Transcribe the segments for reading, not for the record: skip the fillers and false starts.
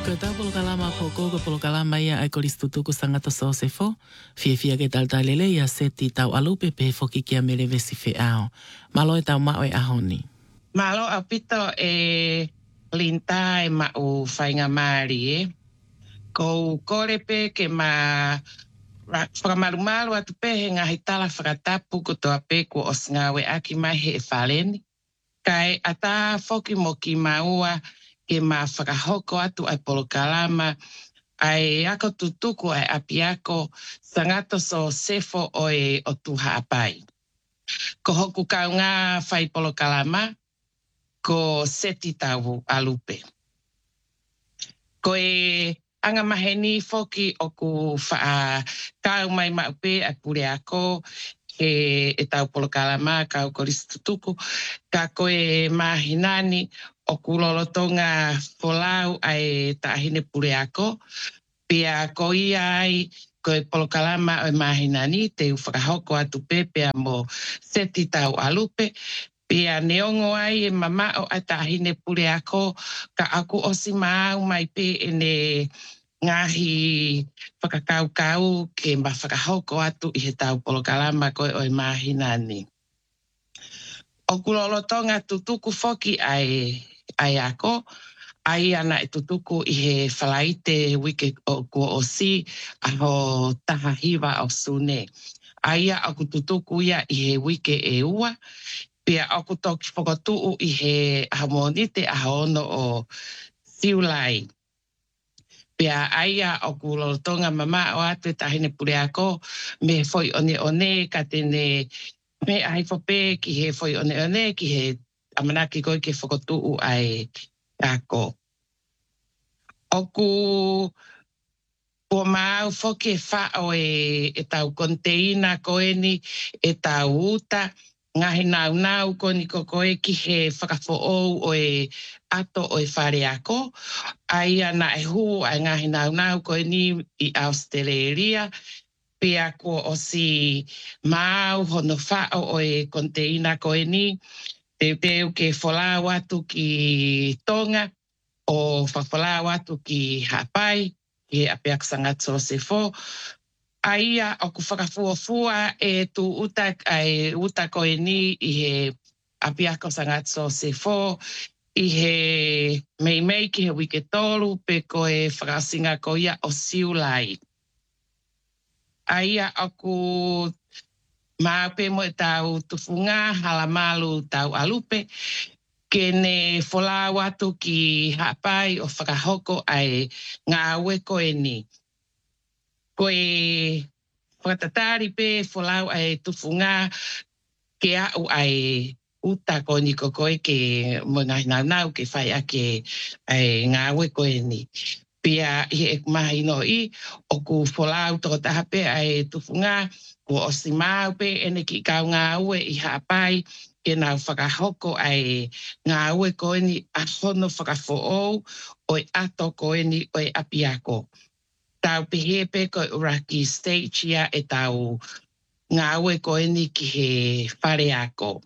Ko tau polo kalama poko ko polo kalama ia ai koristutuku sangata so se fo. Fia ke taltalele ia seti tau alupe pe foki kia mele vesi fe ao. Malo e tau mao e ahoni. Malo a pito e linta e ma o whainga maari e. Ko kore pe ke ma whakamarumaru atu pe he ngahi tala whakatapu ko toa pe ko os ngawe aki mai he e whaleni. Kai ata foki mo ki maua ke ma whakahoko atu ai polo kalama ai ako tutuku ai api ako sangato so sefo o e o tuha apai. Ko hoku kau ngā whai polo kalama ko seti tau alupe. Ko e anga maheni foki o ku wha kau mai maupe a kure ako e tau polo kalama kau koristutuku ka koe mahinani o ku lolotonga polau ai tahine pure ako pia ko iai koe polo kalama o mahinani te whakahoko atu pepe mo seti tau alupe pia neongo ai e mama o atahine pure ako ka aku osi mau mai pe ene ngahi whakakau ke ma whakahoko atu i he tau polo kalama koe o mahinani. O kulolotonga tutuku foki ai ako, ai ana e tutuku i he whalaite wike o kua osi aho taha hiwa o sune. Aia aku tutuku ia i he wike e ua, pia aku toki whakatuu i he hamonite ahono o siulai. Pia aia o kulolotonga mama o atu tahine pure ako, me foi one ka tene me ai fope ki he foi one ki he amanaki koe ke whakatuu ai ako. Oku po mau foke whao e tau konteina koe ni e tau uta ngahi nau koni ko koe ki he whakafoou o e ato o e whare ako. Ai ana e hu ai ngahi nau koe ni i Australia. Pia ko o si mau hono whao o e konteina koe ni. Teu ke wholau atu ki Tonga o whawholau atu ki Hapai, ki apeak sangat so se fo. Aia o ku whakafuafua e tu utak ai uta koe ni i he apeak sangat so se fo. I he mei ki he wike tolu pe koe whakasinga ko ia o siulai. Aia aku maape mo e tau tufunga halamalu tau alupe kene wholau atu ki hapai o whakahoko ai ngā aue koe ni. Koe whakatatari pe wholau ai tufunga ke au ai uta ko ni ko koe ke mo ngai nau ke whai ake ai ngā aue koe ni. Pia i e mahi no i o ku wholau toko tahape ai tufunga ko o si mau pe ene ki kau ngā ue i hapai ke nau whakahoko ai ngā ue koe ni a hono whakafoou o e ato koe ni o e apiako. Tau pehepe koe uraki stage ia e tau ngā ue koe ni ki he whare ako.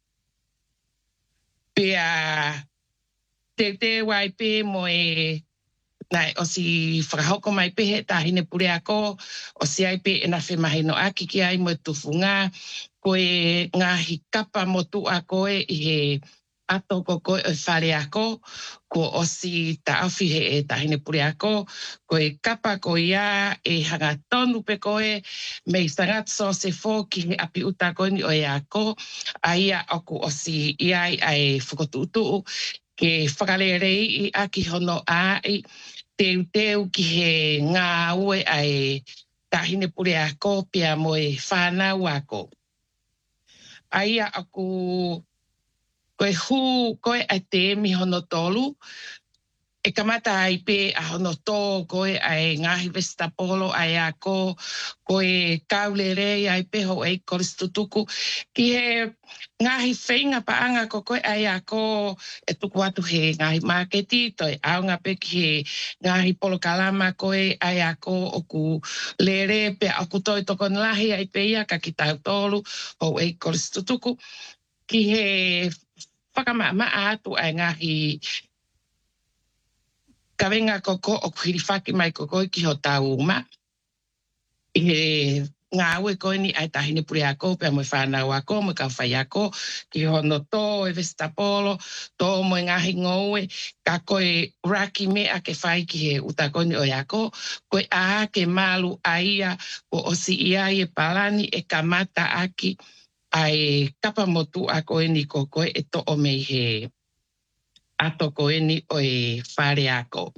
Pia te wai pe mo e nai, o si whakahoko mai pehe tahine pure ako, o si ai pe ena whemahe no aki ki ai mo tufunga, koe ngahi kapa mo tu a koe i he ato ko koe o whare ako, ko o si tauwhi he e tahine pure ako, koe kapa ko ia e hanga tonu pe koe, mei sangat so se fo ki he api uta koe ni o e ako, aia oku o si iai ai whakotutu, ke whakarerei i aki hono ai, teu ki he ngā ue ai tahine pure ako pia mo e whanau ako. Aia aku koe hu koe a te mi hono tolu, e kamata ai pe a hono tō koe ai ngahi vestapolo ai ako, koe kaulere ai pe ho ei koristutuku, ki he ngahi whainga paanga ko koe ai ako e tuku atu he ngahi marketi, toi aunga pe ki he ngahi polo kalama koe ai ako o ku lere pe aku toi toko nlahi ai pe ia ka ki tau tolu ho ei koristutuku, ki he whakamaa atu ai ngahi Ka venga koko o kuhirifaki mai koko ki ho tau uma. I he ngā ue koe ni ai tahine puri ako, pia moe whanau ako, moe kau whai ako, ki hono tō e Vestapolo, tō moe ngahi ngoue, ka koe raki mea ke whai ki he utakoni o ako, koe a ke malu aia, o osi ia e palani e kamata aki, ai kapa motu ako e ni koe e to o mei he ato koe ni o e whare ako.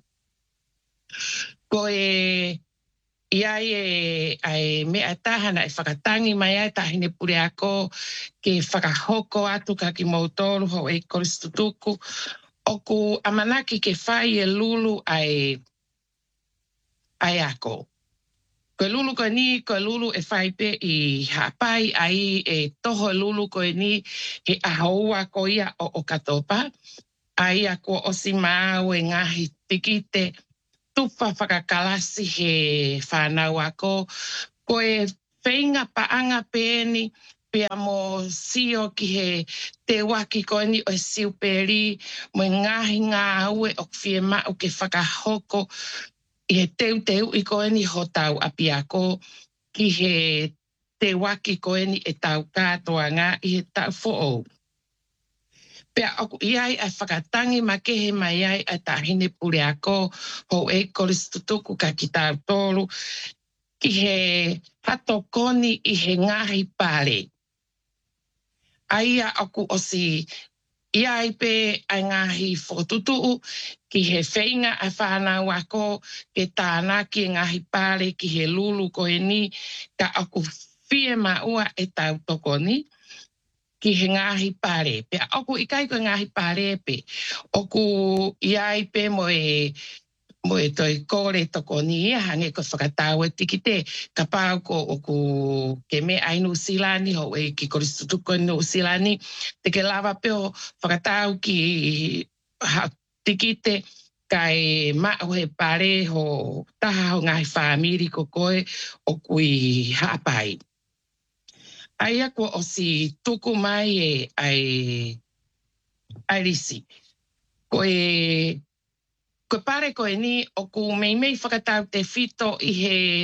Koe iai ai mea tahana e whakatangi mai ai tahine pure ako ke whakahoko atu ka ki mautoru ho e koristutuku. Oku amanaki ke whai e lulu ai ako. Koe lulu koe ni, koe lulu e whai pe i hapai ai e toho lulu koe ni he ahaua ko ia o katopa. Ai ako osi mau e ngahi tikite tupa whakakalasi he whanau ako. Koe whainga paanga pēni, pia mo sio ki he te waki koe ni o e siuperi, mo ngahi ngā aue o kwhie mau ke whakahoko, i he teu i koe ni ho tau api ako, ki he te waki koe ni e tau katoa ngā i he tau fo'ou. Pea oku iai ai whakatangi ma kehe mai ai ai tahine pure ako ho e koristutuku ka ki tau tolu ki he hatokoni i he ngahi pare. Aia oku osi iai pe ai ngahi whotutuu ki he whainga ai whanau ako ke tāna ki ngahi pare ki he lulu koe ni ka oku whie maua e tau tokoni. Ki he ngahi pare. Pea oku ikai koe ngahi pare pe. Oku iai pe mo e toi kore toko ni ia hange ko whakatau e tikite. Ka pau ko oku ke me ai New Zealand ho e ki koristutuko New Zealand. Te ke lava pe o whakatau ki tikite kai mao he pare ho taha ho ngahi whamiri ko koe oku i hapai. Aia ko o si tuku mai e ai risi. Koe pare koe ni o ku mei whakatau te whito i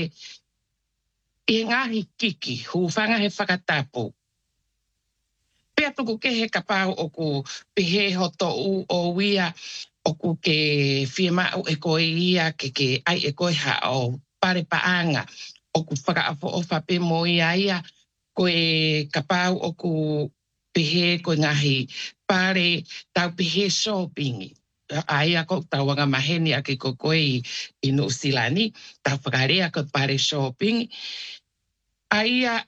he ngahi kiki, hu whanga he whakatapu. Pea tuku ke he kapau o ku pehe hoto o wia o ku ke whiemau e koe ia ke ai e koe ha o pare paanga. O ku whakaafo o whape mo ia koe kapau o ku pehe koe ngahi pare tau pehe shopping. Aia ko tau wanga maheni ake ko koe i New Zealand, tau whakarea ko pare shopping. Aia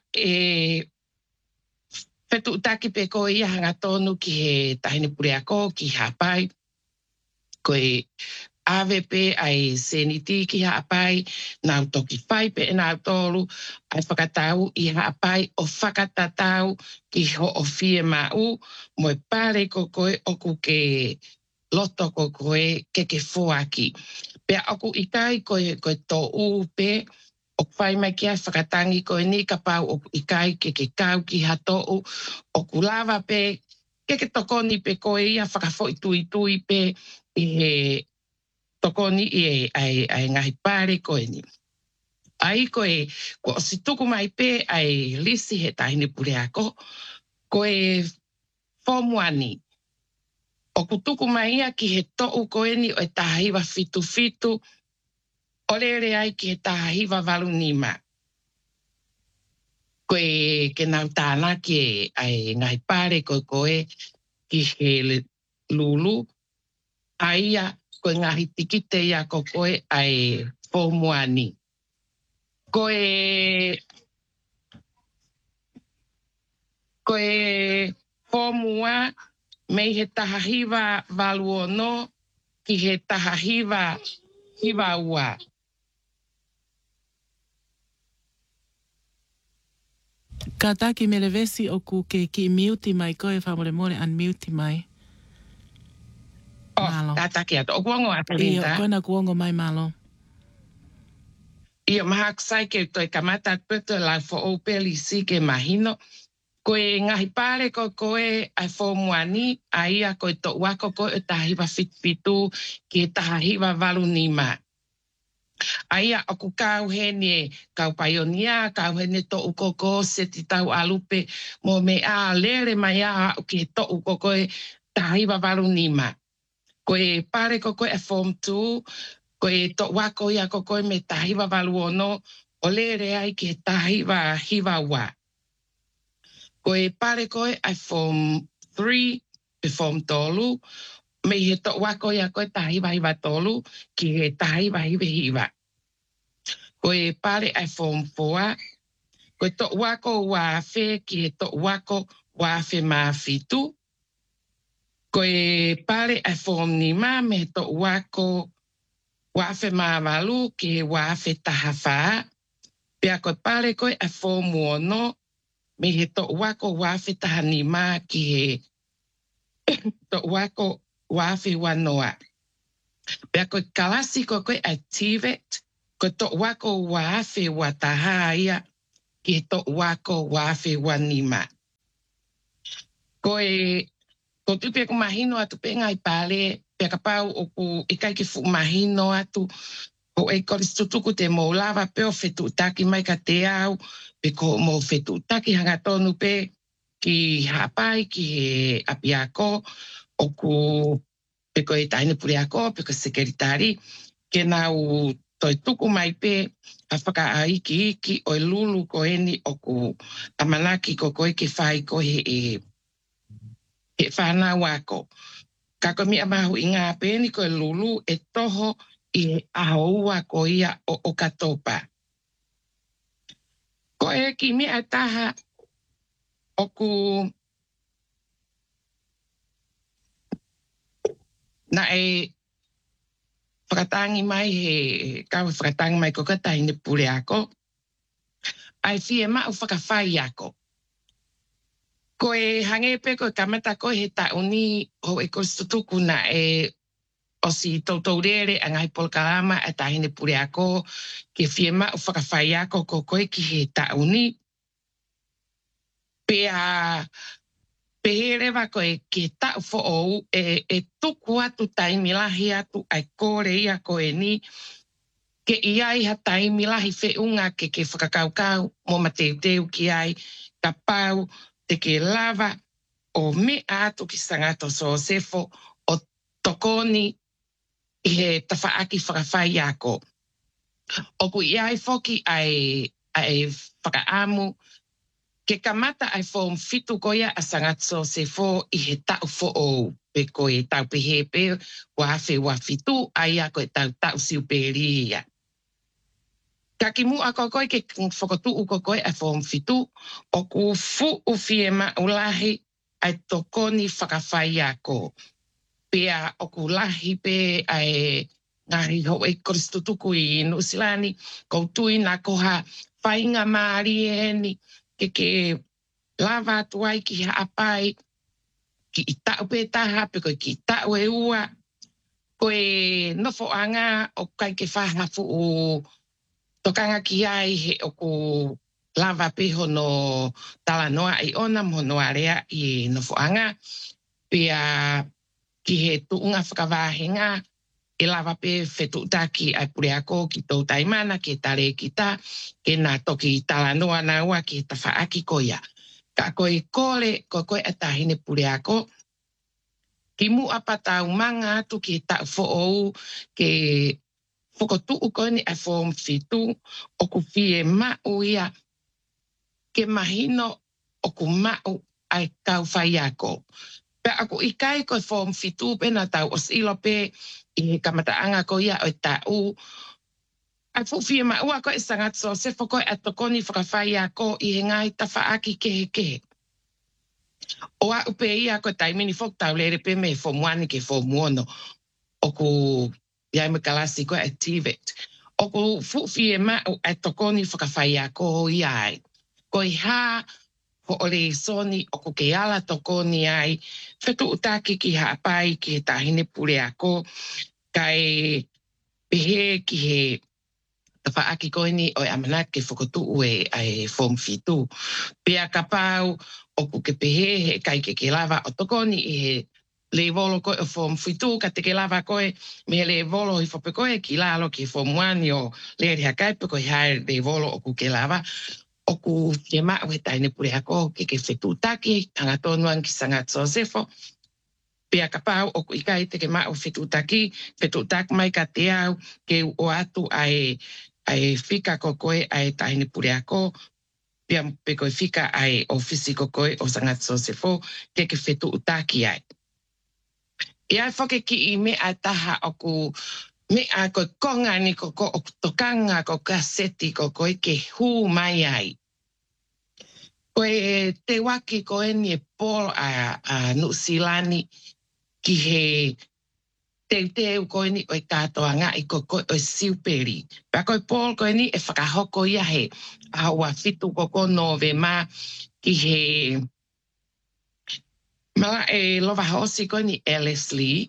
whetu utaki pe koe ia hanga tonu ki he tahine pure ako ki hapai. Koe AVP ai seniti ki hapai, nau toki whai pe e nau tolu, ai whakatau i hapai o whakatatau ki ho o whie mau, mo e pare ko koe oku ke loto ko koe ke fuaki. Pea oku ikai koe tō upe, o whai mai ki ai whakatangi koe ni ka pau oku ikai ke kau ki hatou, oku lava pe, ke tokoni pe koe ia whakafo i tui pe i he tokoni i ai ngahi pare koe ni. Ai koe, ko o si tuku mai pe ai lisi he tahine pure ako, koe fomuani. O ku tuku mai ia ki he tou koe ni o e tahiwa fitu, o lere ai ki he tahiwa valunima. Koe ke nau tāna ki ai ngahi pare koe ki he lulu, aia koe ngahi tikite ia ko koe ai fomuani. Koe fomua mei he tahahiwa valuono ki he tahahiwa ua. Ka taki mele vesi o ku ke ki miuti mai koe whamore more unmute mai. Malo. Ka taki ato. O kuongo ata Linda. Iyo, koe na kuongo mai malo. Iyo maha kusai ke toi kamata tueto la fo opeli si ke mahino. Koe ngahi pare koe ai fomuani, aia koe to wako koe tahiwa fitpitu ki tahiwa walu nima. Aia oku kau hene kau paionia, kau hene to ukoko se ti tau alupe mo me a lere mai a ki to ukoko tahiwa walu nima. Koe pare koe a form 2, koe to wako ia koe me tahiwa walu ono, o lere ai ki tahiwa hiwa wa. Koe pare koe ai form 3, pe form tolu, me he to wako ia koe tahiwa hiwa tolu, ki he tahiwa hiwa hiwa. Koe pare ai form 4, koe to wako wafe ki he to wako wafe mafitu. Koe pare ai form 5, me he to wako wafe mavalu ki he wafe tahafa. Pea koe pare koe ai form 1, me he to wako wafe tahanima ki he to wako wafe wanoa. Pea koe kalasi koe activate, koe to wako wafe watahaia ki he to wako wafe wanima. Koe tupe ku mahino atu pe ngai pale, pea kapau oku ikai ki fu mahino atu, o e koristutuku te mo lava pe o fetu taki mai ka te au, pe ko mo fetu taki hanga tonu pe ki hapai ki he apiako, oku pe ko e taine puriako, pe ko sekeritari, ke nau toi tuku mai pe a whaka a iki o e lulu ko eni oku amanaki ko koe ke whai ko he whana wako. Ka koe mi amahu i ngā pēni ko e lulu e toho i ahoua ko ia o katopa. Ko e ki mi a taha oku na e whakatangi mai he kawa whakatangi mai ko katai ne pule ako. Ai fie mau whakawhai ako. Ko e hangepe ko e kamata ko he tauni ho e kostutuku na e o si tautorere a ngai polkalama a tahine pure ako ke fie mau whakawhai ako ko koe ki he tauni. Pea pehere wa ko e ke tau fo ou e tuku atu taimilahi atu ai kore ia ko e ni ke iai ha taimilahi whiunga ke whakakaukau mo mateuteu ki ai ka pau te ke lava o me atu ki sangato so sefo o tokoni i he tawhaaki whakawhai ako. Oku iai foki ai whakaamu ke kamata ai form fitu koia a sangato so sefo i he tau fo o pe ko e tau pehe pe wa hafe wa fitu ai ako e tau siuperia. Ka ki mu ako koe ke whakotu uko koe ai form fitu o ku fu ufie ma ulahi ai tokoni whakawhai ako. Pea o ku lahi pe ai ngahi ho e koristutuku i Nusilani koutui na koha whainga maari eni ke lava tuai ki haapai ki i tau pe taha pe koe ki tau e ua koe nofo anga o kai ke whahafu o tokanga ki ai he o ku lava pe hono talanoa i ona mono area i nofo anga pea ki he tuunga whakawahenga e lava pe whetu taki ai pure ako ki tau taimana ke tare ki ta ke nā toki i talanoa na ua ki ta whaaki koia. Ka koe kore koe atahine pure ako ki mu apatau manga atu ki ta fo ou ke whakotu uko ni a form fitu o ku fie mau ia ke mahino o ku mau ai kau whai ako. Pe ako ikai ko form fitu pe na tau os ilo pe i he kamataanga ko ia o tau. Ai fu fie mau ako e sangat so se foko e atokoni whakawhai ako i he ngai ta whaaki kehe. O a upe ia ko taimini fok tau lere pe me form 1 ke form 1 o ku iai me kalasi ko activate. O ku fu fie mau e tokoni whakawhai ako iai. Ko i ha ho ole soni o ku ke ala tokoni ai whetu utaki ki haapai ki he tahine pure ako kai pehe ki he ta whaaki koe ni o amana ke whakotu ue ai form fitu. Pea ka pau o ku ke pehe he kai ke lava o toko ni i he le volo koe o form fitu ka te ke lava koe me le volo i whape koe ki lalo ki form 1 o le rea kai pe koe hae le volo o ku ke lava. O ku ke maa ue taine pure ako ke whetu taki tanga tonuan ki Sangat Josefo. Pea ka pau o ku ikai te ke maa o whetu taki mai ka te au ke o atu ai fika ko koe ai taine pure ako. Pea pe koe fika ai ofisi ko koe o Sangat Josefo ke whetu taki ai. Ia whake ki i mea taha o ku mea koe konga ni ko o tokanga ko kaseti ko koe ke hū mai ai. Koe te waki koe ni e Paul a Nusilani ki he teu koe ni o katoa ngā i koe o siuperi. Pea koe Paul koe ni e whakahoko ia he aua fitu koko nove mā ki he mala e lova hosi koe ni Alice Lee.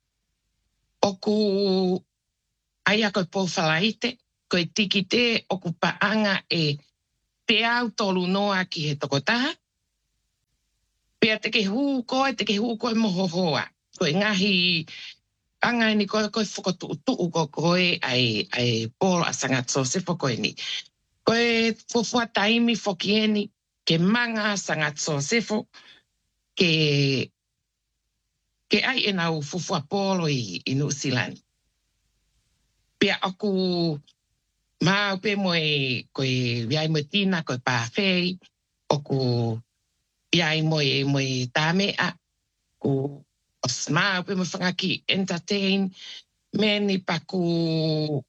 Oku aia koe Paul Falaite, koe tiki te oku paanga e te au tolu noa ki he tokotaha. Pea te ke hū koe moho hoa. Koe ngahi angai ni koe whakotu ko koe ai Paul a Sangat Josefo koe ni. Koe fufua taimi whokieni ke manga Sangat Josefo ke ai e nau fufua Paul i Nusilani. Pea aku maa upe moe koe viai moe tina koe pāwhei oku iai moe tāmea, ku osmaa upe mo whangaki entertain, meni paku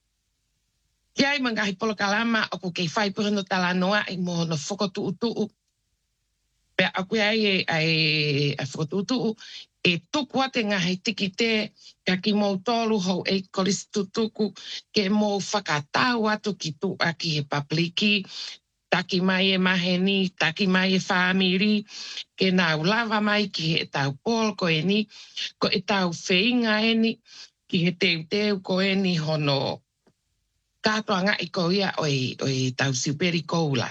iai mo ngahi polokalama o ku kei whaipura no talanoa i mo no whakotu. Pea aku iai ai whakotu e tuku ate ngahi tiki te ka ki mou tolu hou e kolistutuku ke mou whakatau atu ki tu aki he papliki, taki mai e maheni, taki mai e whamiri, ke nau lava mai ki he tau Paul ko e ni, ko e tau wheinga e ni, ki he teu ko e ni hono katoa ngā i ko ia oi tau siuperi koula.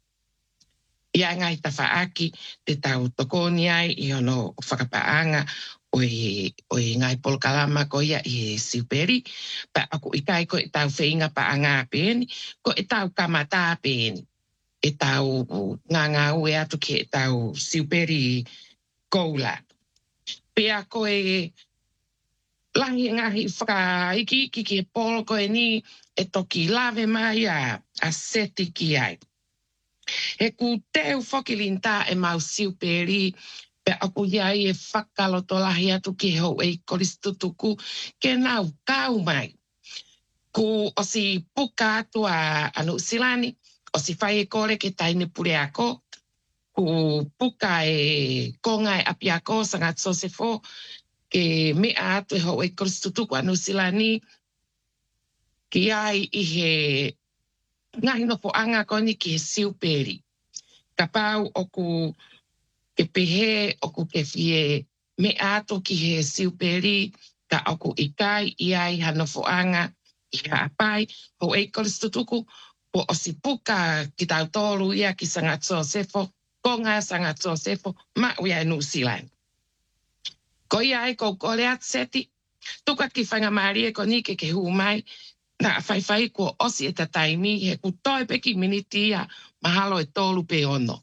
Ia ngai ta whaaki te tau tokoni ai i hono whakapaanga oi ngai polokalama ko ia i siuperi, pa aku ikai ko e tau wheinga paanga pēni, ko e tau kamata pēni. E tau ngā ue atu ki e tau siuperi koula. Pea koe langi ngahi whakaiki ki e Paul koe ni e toki lave mai a seti ki ai. He ku teu whakilinta e mau siuperi pe aku iai e whakaloto lahi atu ki hou e koristutuku ke nau kau mai. Ku osi puka atu a Nusilani, o si whai e kore ke taine pure ako, ku puka e konga e api ako Sangat Josefo, ke mea atu e hou e koristutuku a Nusilani, ki ai i he ngahi no poanga koni ki he siuperi. Ka pau oku ke pehe, oku ke fie mea atu ki he siuperi, ka oku ikai i ai hano poanga i ha apai, hou e koristutuku, po o si puka ki tau tolu ia ki Sangat Josefo, ko ngā Sangat Josefo, ma uia e Nusilani. Ko ia e kou kore atseti, tuka ki whanga maari e ko ni ke hū mai, na whai ko osi e ta taimi, he ku toi peki miniti ia, mahalo e tolu pe ono.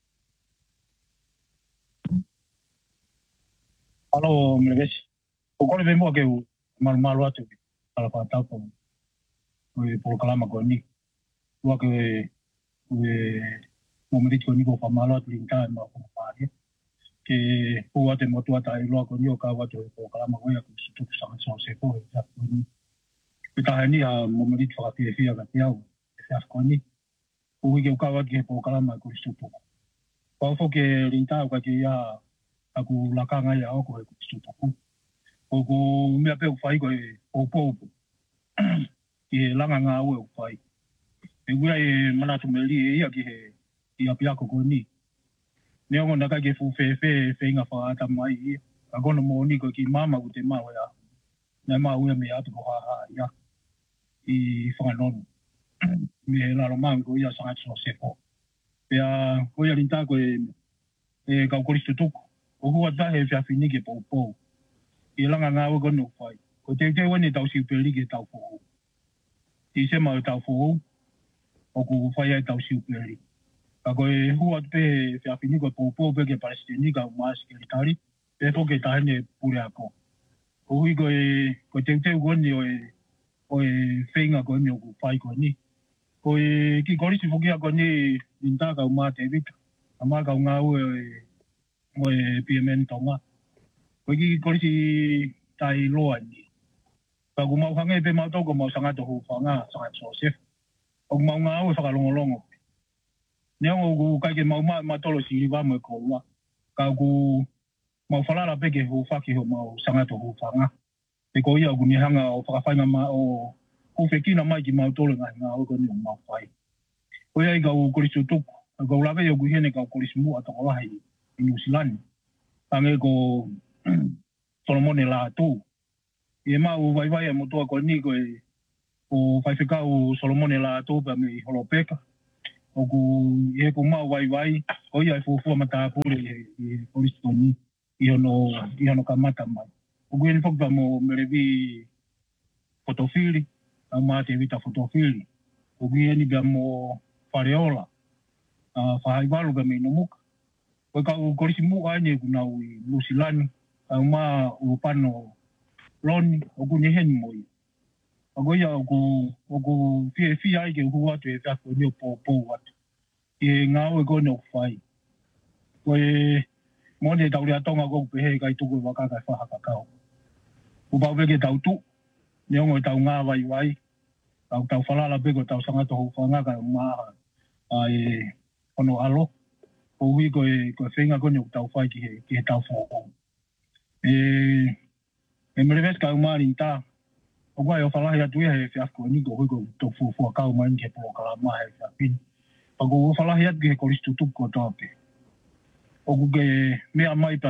Alo, mlevesi. O kore me mua ke u malu atu, ala whātau ko, ue polokalama ko ni. Ua ke ue momeriti ko ni ko whamalu atu rinta e maa whamaari. Ke ua te motua ta i loa ko ni o ka watu e polokalama ko ia ko situku Sangat Josefo e ta ko ni. Pitaha ni a momeriti whakatiefia ka te au, e whiaf ko ni. Ui ke uka watu ke polokalama ko situku. Pau ke rinta o ka ke ia aku lakanga ia o ko e ko situku. O ko mea pe whai ko e opo. Ke langa ngā ue o whai. E ua e manatu me li e ia ki he i api ako ko ni. Nea ngon naka ke fuwhewhe inga whaata mai ia. Ka kono mo ni ko ki mama u te mawe a. Nea maa ue me atu ko haa ia. i whanganon. Me la romang ko ia sangat so sefo. Pea ko ia linta ko e kau koristu tuku. O hua tahe fia finike pou pou. I langa ngā ua kono whai. Ko te wani tau siu peli ke tau fōu. I se mau tau fōu. O ku whai ai tau siu peli. Ka koe hua te fia finike pou pou peke palestini ka umaasi ke litari. Pe poke tahene pure ako. Ko hui ko te wani oe whenga koe ni o ku whai koe ni. Ko ki korisi whukia ko ni ninta ka umā te vita. Amā ka ngā ue oe PMN tonga. Ko ki korisi tai loa ni. Ka ku mau hange pe mau toko mau sangato hu whanga sangat sosef. O mau ngā ue whakalongolongo. Neongo ku kaike mau matolo si riwa mo ko ua. Ka ku mau whalara peke hu whaki ho mau sangato hu whanga. Pe ko ia ku ni hanga o whakawhainga ma o ko whekina mai ki mau tole ngā oko ni o mau whai. Ko ia i kau korisu tuku. Kau lawe o kuhene kau korisu mua toko lahi i New Zealand. Tange ko Solomone la tū. I mau waiwai e motoa ko ni ko o whaiwhekau Solomone la tū pa me i holopeka. O ku i ko mau waiwai. Ko ia i fufua mata apure i korisu ko ni. I hono kamata mai. O kuhene whakpa mo merevi fotofili. Au mā te vita fotofili. O ki eni bia mo whareola. Whahaiwalu ka me inomuka. Koe kau korisi mua ane ku nau i Lusilani. Au mā upano loni. O ku ni heni moi. A koe ia o ku fie aike uhu atu e whiako ni o pou atu. I ngā ue kone o whai. Koe mone tauri atonga kou pehe kai tuku wakakai whahakakau. Upau peke tau tu. Neongo tau ngā wai. Tau whalala peko tau sangato hou whangaka o maha e ono alo. O hui koe whenga kone o tau whai ki he tau whoko. E mreves ka umari nta. O kai o whalahi atu ia he whiafko niko hui ko tau fua kau mai ni he polo kalama he whiafini. Pako o whalahi atu ki he koristu tuko tope. O kuke mea mai pa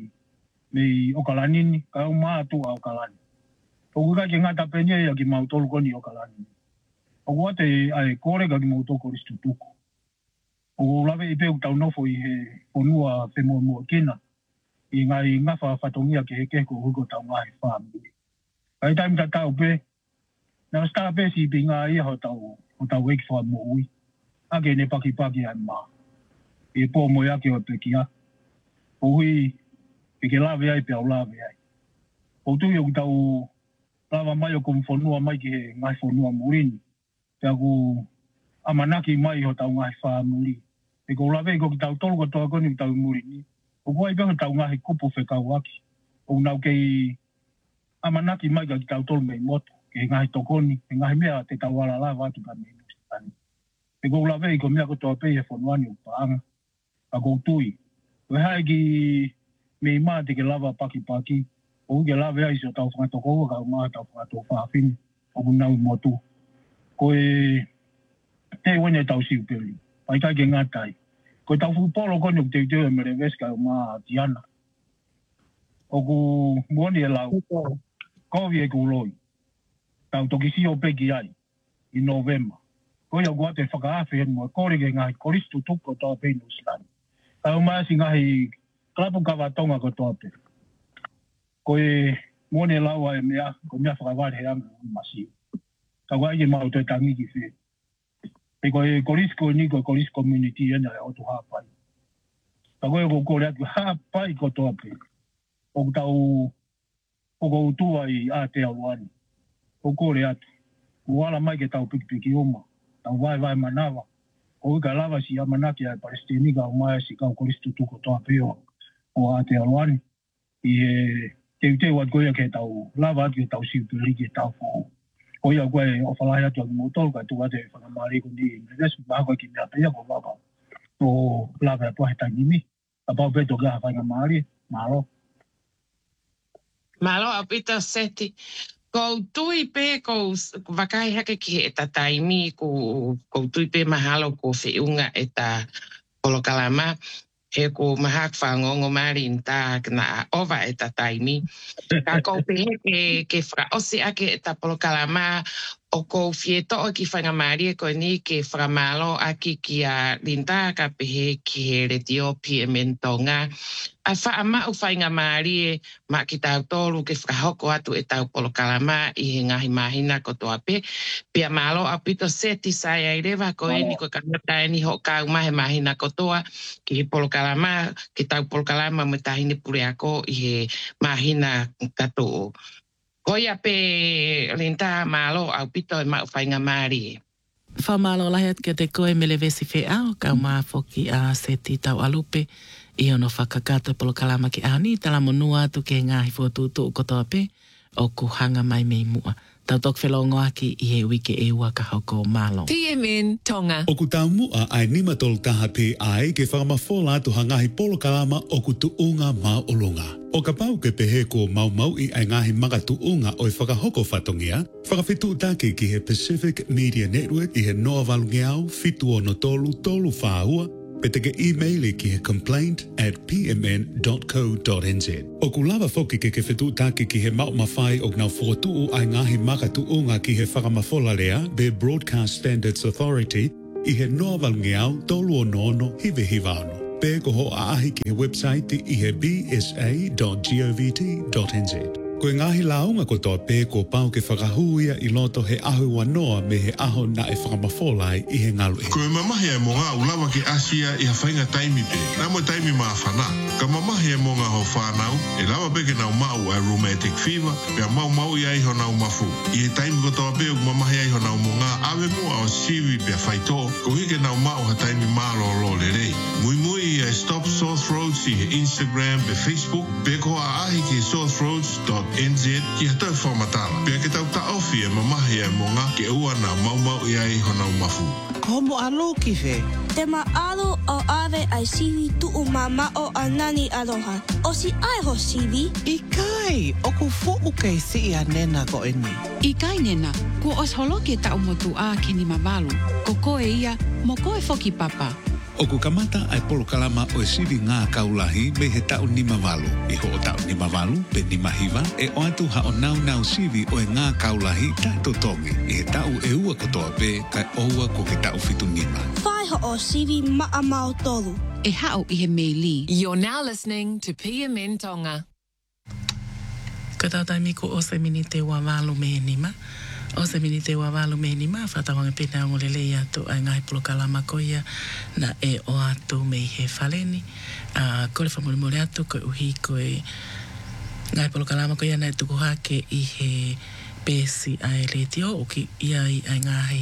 mei okalanini. Ka umaa tu a okalani. O kuka ki ngata penye ia ki mautolu koni o kalani. O kuate ai kore ka ki mautolu koristu tuku. O lawe i peu tau nofo i he ponua whemo mua kina. I ngai ngafa whatongia ke he keko huko tau ngahi whāmi. Kai taimi ta tau pe. Nā staa pe si pi ngā ia ho tau weki wha mo ui. Ake ne paki ai maa. E pō mo ake o pe kia. O hui e ke lawe ai pe au lawe ai. O tui o ki tau lava mai o kum whanua mai ki he ngai whanua murini. Pea ku amanaki mai ho tau ngai wha muri. E ko lawe ko ki tau tolu ko toa koni ki tau murini. O kua i peho tau ngai kupu whekau aki. O nau kei amanaki mai ka ki tau tolu mei moto. Ke ngai tokoni, ke ngai mea te tau ala lava atu ka mei nusitani. E ko lawe ko mea ko toa pei he whanuani o paanga. A ko tui. Ko hae ki mei maa te ke lava paki. O ke lawe ai so tau whangatoko ua ka umaa tau whangatoko whaafini. O ku nau motu. Ko te wene tau siu peli. Pai kai ke ngatai. Ko tau whupolo koni o te teo e mere veska umaa tiana. O ku muoni e lau. Kovi e ku loi. Tau toki si o peki ai. I Novemba. Ko ia kua te whakaafe henu e kore ke ngahi koristu tuko toa pei Nusilani. Ka umaa si ngahi klapu kawatonga ko toa pei. Ko e mone laua e mea, ko mea whakawari he anga o masiu. Ka wai e mau te tangi ki whe. E ko e korisko ni ko koris community ena e otu hapai. Ka koe ko kore atu hapai ko toa pe. O tau, o ko utua i Aotearoa. O kore atu. Uala mai ke tau pikipiki oma. Tau vai manawa. Ko ika lava si amanaki ai Palestini ka umaya si kau koristu tuko toa pe o Aotearoa. I te wat koia ke tau lava atu ke tau siupiri ke tau fō. Koia koe o whalahi atu aki motolu ka tu ate whakamari ko ni Nesu mahako ki mea pia ko lava. O lava atu he tangimi. A pau peto ka whakamari. Malo. Malo apita seti. Ko tui pe ko wakai hake ki he taimi ko tui pe mahalo ko whiunga e ta polokalama. He ko mahak whangongo marin ta na ova e ta taimi. Ka ko pehe ke whaosi ake e ta polokalama o ko fieto o ki whangamari e koe ni ke whakamalo aki ki a Linda ka pehe ki he retio PMN Tonga. A whaama o whaingamari e ma ki tau tolu ke whakahoko atu e tau polokalama i he ngahi mahina ko toa pe. Pia malo a pito seti sai ai rewa koe ni koe kamata e ni ho kau mahe mahina ko toa ki he polokalama, ki tau polokalama me tahine pure ako i he mahina katoa. Koia pe Linda malo au pito e mau whaingamari. Whamalo lahi at kia te koe mele vesi wheao, kau maa foki a seti tau alupe, i ono whakakato polo kalama ki ahoni, tala monua atu ke ngahi fuotutu o kotoa pe, o kuhanga mai mei mua. Tau tok whelongo aki i he wike e ua ka hoko malo. PMN Tonga. O ku tau mua ai nima tolu taha pe ai ke whakamafola atu hangahi polo kalama o ku tuunga mau olunga. O ka pau ke pehe ko mau i ai ngahi maka tuunga o i whakahoko whatongia, whakawhitu take ki he Pacific Media Network i he noa walungeau, fitu o no tolu whaua, pe te ke e-maili ki he complaint@pmn.co.nz. O ku lava foki ke whetu take ki he mau mawhai o ngau whotuu ai ngahi maka tuunga ki he whakamafola rea, be Broadcast Standards Authority, i he noa walungeau, tolu o nono, hive hivano. Pe ko ho aahi ki he website i he bsa.govt.nz. Koe ngahi launga ko toa pe ko pau ke whakahuia i loto he ahu wanoa me he aho na e whakamafolai i he ngalu e. Koe mamahi e mo ngā ulawa ki Asia i ha whainga taimi pe. Nā mo taimi maa whana. Ka mamahi e mo ngā ho whanau, e lawa peke nau mau a rheumatic fever, pia mau i aiho nau mafu. I he taimi ko toa pe o mamahi aiho nau mo ngā awe mua o siwi pia whaito, ko hike nau mau ha taimi maa lo le rei. Mui i a Stop Sore Throats i he Instagram pe Facebook, pe ko a ahi ki sorethroats.nz ki hatau whamatala. Pia ke tau ta ofi e mamahi e mo ngā ke ua nā mau i aiho nau mafu. Komo alo ki whe? Te maalo o awe ai siwi tuu mama o anani aloha. O si ai ho siwi? I kai, o ku fōu kei si a nena ko eni. I kai nena, ko os holo ke tau motu a ke ni mamalu. Ko koe ia, mo koe foki papa. O ku kamata ai polo kalama o e siwi ngā kaulahi me he tau ni mawalu. I ho o tau ni mawalu pe ni mahiwa e o atu ha o nau siwi o e ngā kaulahi tato tongi. I he tau e ua kotoa pe kai oua ko ke tau fitu nima. Whai ho o siwi maa mau tolu. E hao i he meili. You're now listening to PMN Tonga. Ka tau taimi ko o se mini te wawalu me nima. O se mini te wawalu me nima, whatawanga pena o lele atu ai ngai polo kalama koia na e o atu me he whaleni. Kore whamurimore atu koe uhi koe ngai polo kalama koia na e tuku hake i he pesi ai le tio o ki ia i ai ngai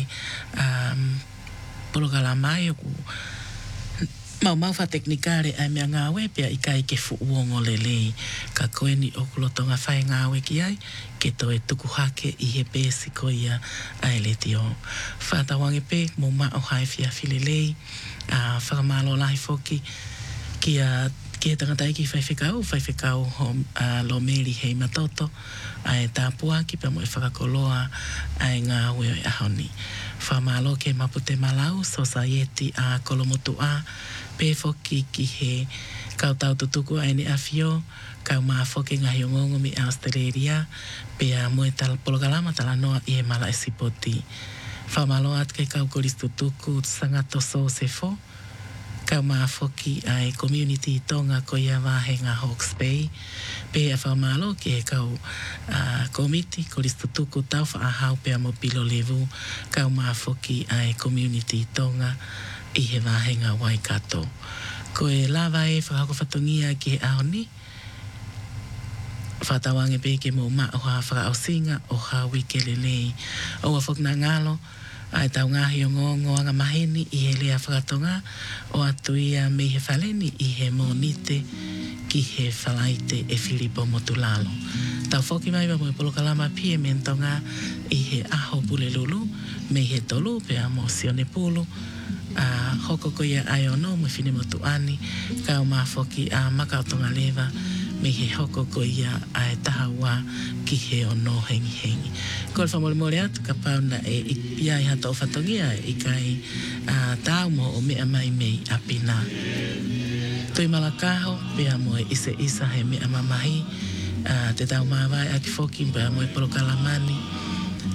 polo kalama i o ku mau fa teknikare ai mea ngā wepea i kai ke fuuongo lelei ka koe ni o kulotonga whai ngā we ki ai ke to e tuku hake i he pēsi ko ia ai le tio. Whatawange pe mo mao hai fia filelei whakamalo lahi foki ki he tangata iki whaiwhekau ho lo meri hei matoto ai tāpua ki pa mo e whakakoloa ai ngā we o e ahoni. Whamalo ke mapute malau society a kolomotu a pe foki ki he kautau tutuku ai ni awhio, kau maa foki ngahi o ngongo mi Australia, pe a moe tala polokalama tala noa i he mala e sipoti. Whamalo at ke kau koris tutuku sangato so se fo, kau maa foki ai community tonga ko ia wahenga Hawke's Bay, pe a whamalo ki he kau komiti koris tutuku tau whaahau pe a mo pilo levu, kau maa foki ai community tonga, i he wahenga Waikato. Ko e lawa e whakako whatongia ki he ahoni. Whatawange pe ke mo ma o ha whakaosinga o ha wike lelei. O a whakna ngalo, ai tau ngahi o ngongoanga maheni i he lea whakatonga, o atu ia me he whaleni i he monite ki he whalaite e Filipo Motulalo. Tau whoki mai wa mo e polokalama PMN Tonga i he aho pule lulu, me he tolu pe a mo sione pulu, hoko ko ia ai ono mo fine motu ani, kau maa foki a maka o tonga lewa, me he hoko ko ia ai tahawa ki he ono hengi. Ko le whamorimore atu ka pauna e ia i hata o whatongia i kai tau mo o mea mai mei a pina. Tui malakaho, pea mo e isa he mea mamahi, te tau mawai aki foki, pea mo e polokalamani,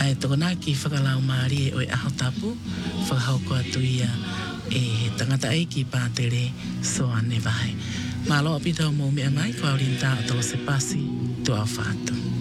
Ai tokona ki whakalau maari e oi aho tapu, whakahauko atu ia e tangata e ki pātere so ane vai. Malo apita o mō mea mai, ko au rinta o tolo se pasi, tu au whātu.